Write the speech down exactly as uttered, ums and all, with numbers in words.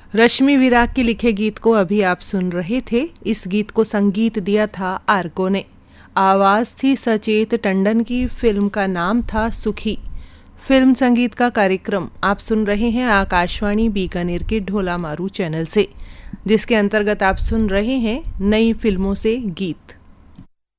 रश्मि विराग के लिखे गीत को अभी आप सुन रहे थे। इस गीत को संगीत दिया था आर्को ने। आवाज़ थी सचेत टंडन की। फिल्म का नाम था सुखी। फिल्म संगीत का कार्यक्रम आप सुन रहे हैं आकाशवाणी बीकानेर के ढोला मारू चैनल से, जिसके अंतर्गत आप सुन रहे हैं नई फिल्मों से गीत।